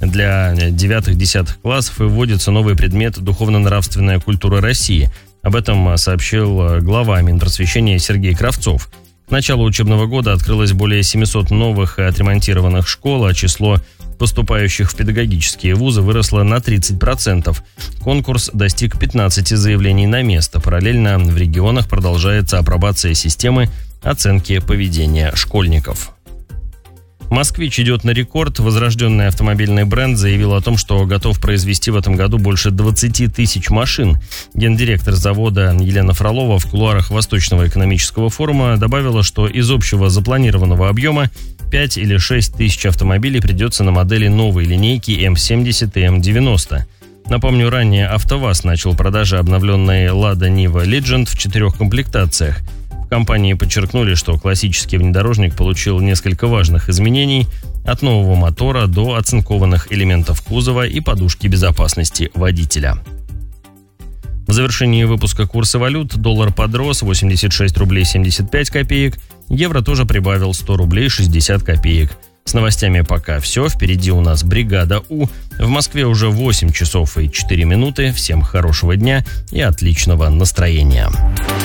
для 9-10 классов и вводится новый предмет «Духовно-нравственная культура России». Об этом сообщил глава Минпросвещения Сергей Кравцов. К началу учебного года открылось более 700 новых и отремонтированных школ, а число поступающих в педагогические вузы выросло на 30%. Конкурс достиг 15 заявлений на место. Параллельно в регионах продолжается апробация системы оценки поведения школьников. «Москвич» идет на рекорд. Возрожденный автомобильный бренд заявил о том, что готов произвести в этом году больше 20 тысяч машин. Гендиректор завода Елена Фролова в кулуарах Восточного экономического форума добавила, что из общего запланированного объема 5 или 6 тысяч автомобилей придется на модели новой линейки М70 и М90. Напомню, ранее АвтоВАЗ начал продажи обновленной Lada Niva Legend в 4 комплектациях. В компании подчеркнули, что классический внедорожник получил несколько важных изменений от нового мотора до оцинкованных элементов кузова и подушки безопасности водителя. В завершении выпуска курсы валют: доллар подрос 86 рублей 75 копеек, евро тоже прибавил 100 рублей 60 копеек. С новостями пока все. Впереди у нас «Бригада У». В Москве уже 8 часов и 4 минуты. Всем хорошего дня и отличного настроения.